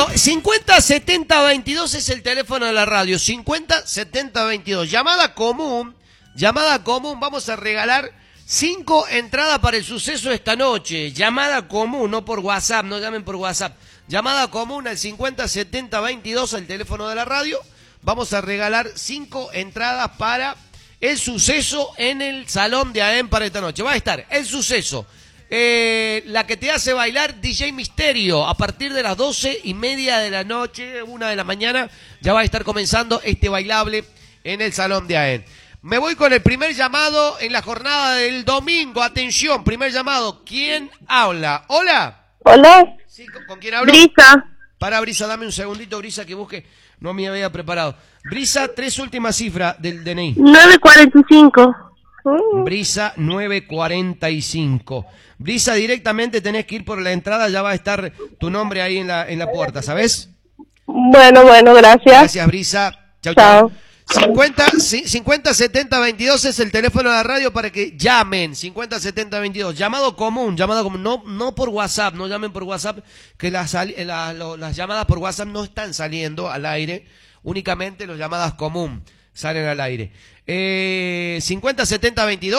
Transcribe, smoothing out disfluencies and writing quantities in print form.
Bueno, 50-70-22 es el teléfono de la radio. 50-70-22. Llamada común. Vamos a regalar 5 entradas para el suceso esta noche. Llamada común, no por WhatsApp, no llamen por WhatsApp. Llamada común al 50-70-22, el teléfono de la radio. Vamos a regalar 5 entradas para el suceso en el Salón de AEM para esta noche. Va a estar el suceso. La que te hace bailar, DJ Misterio, a partir de las 12:30 de la noche, 1 de la mañana, ya va a estar comenzando este bailable en el Salón de AEN. Me voy con el primer llamado en la jornada del domingo. Atención, primer llamado. ¿Quién habla? ¿Hola? Hola. Sí, ¿con quién hablo? Brisa. Para, Brisa, dame un segundito, Brisa, que busque. No me había preparado. Brisa, 3 últimas cifras del DNI. 945. Brisa 945. Brisa, directamente tenés que ir por la entrada, ya va a estar tu nombre ahí en la puerta, ¿sabes? Bueno, gracias. Gracias, Brisa. Chau, chau. 50-70-22 es el teléfono de la radio para que llamen. 50-70-22. Llamado común. No por WhatsApp, no llamen por WhatsApp, que las llamadas por WhatsApp no están saliendo al aire. Únicamente las llamadas común salen al aire. 50-70-22.